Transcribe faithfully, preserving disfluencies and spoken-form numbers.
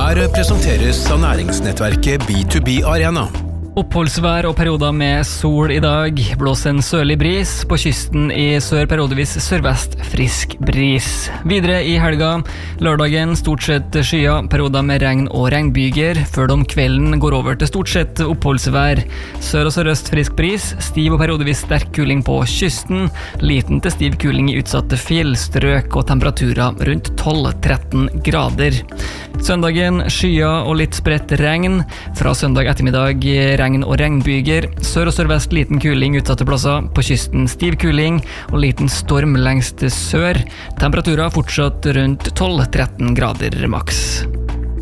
Her presenteres av næringsnettverket B to B Arena. Oppholdsvær og perioder med sol i dag. Blåser en sørlig bris. På kysten i sør periodevis sørvest frisk bris. Videre i helga, lørdagen stort sett skyer, perioder med regn og regnbyger, før det om kvelden går over til stort sett oppholdsvær. Sør og sørøst frisk bris, stiv og periodevis sterk kuling på kysten, liten til stiv kuling i utsatte fjellstrøk og temperaturer rundt tolv til tretten grader. Søndagen skyer og litt spredt regn. Fra søndag ettermiddag regn og regnbyger. Sør og sørvest liten kuling utsatte plasser. På kysten stiv kuling og liten storm lengst sør. Temperaturer fortsatt rundt tolv til tretten grader maks.